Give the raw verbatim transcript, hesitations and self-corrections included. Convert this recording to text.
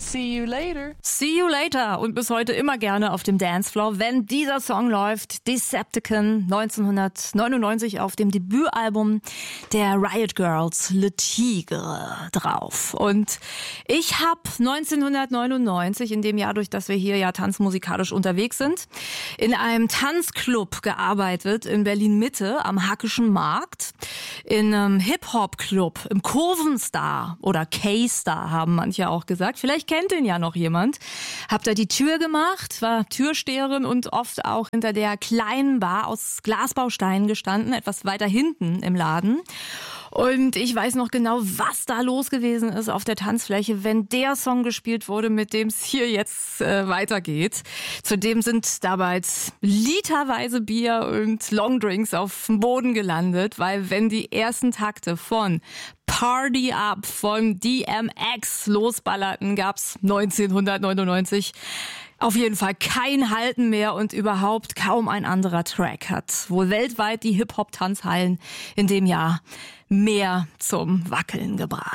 See you later. See you later und bis heute immer gerne auf dem Dancefloor, wenn dieser Song läuft. Decepticon neunzehnhundertneunundneunzig auf dem Debütalbum der Riot Girls Le Tigre drauf. Und ich habe neunzehnhundertneunundneunzig, in dem Jahr, durch das wir hier ja tanzmusikalisch unterwegs sind, in einem Tanzclub gearbeitet in Berlin-Mitte am Hackischen Markt. In einem Hip-Hop-Club, im Kurvenstar oder K-Star haben manche auch gesagt. Vielleicht kennt ihn ja noch jemand. Hab da die Tür gemacht, war Türsteherin und oft auch hinter der kleinen Bar aus Glasbausteinen gestanden, etwas weiter hinten im Laden. Und ich weiß noch genau, was da los gewesen ist auf der Tanzfläche, wenn der Song gespielt wurde, mit dem es hier jetzt äh, weitergeht. Zudem sind dabei literweise Bier und Longdrinks auf dem Boden gelandet, weil wenn die ersten Takte von Party Up von D M X losballerten, gab's neunzehnhundertneunundneunzig auf jeden Fall kein Halten mehr und überhaupt kaum ein anderer Track hat wohl weltweit die Hip-Hop-Tanzhallen in dem Jahr mehr zum Wackeln gebracht.